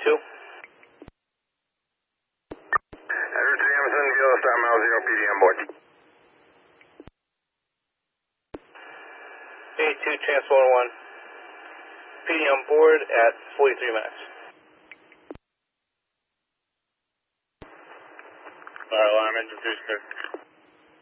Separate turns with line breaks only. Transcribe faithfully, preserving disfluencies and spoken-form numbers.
two.
Edward Jameson, Kilo Star Mile Zero, P D on board.
eighty-two, Transport one. P D on board at forty-three minutes.
Fire alarm, engine booster.